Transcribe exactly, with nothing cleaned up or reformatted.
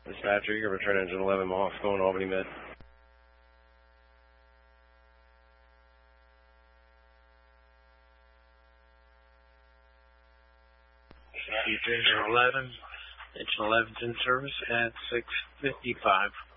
Dispatcher, you can return engine eleven off, going Albany Mid. Engine eleven, engine eleven's in service at six fifty-five.